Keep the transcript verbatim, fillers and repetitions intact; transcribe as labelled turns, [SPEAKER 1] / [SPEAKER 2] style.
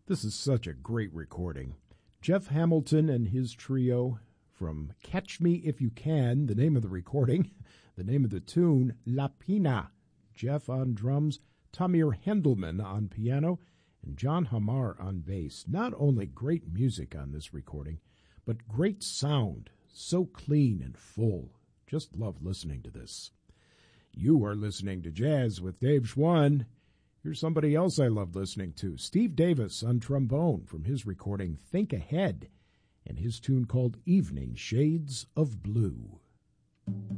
[SPEAKER 1] This is such a great recording. Jeff Hamilton and his trio from Catch Me If You Can, the name of the recording, the name of the tune, La Pina. Jeff on drums, Tamir Hendelman on piano, and John Hamar on bass. Not only great music on this recording, but great sound, so clean and full. Just love listening to this. You are listening to Jazz with Dave Schwann. Here's somebody else I love listening to, Steve Davis on trombone from his recording Think Ahead and his tune called Evening Shades of Blue.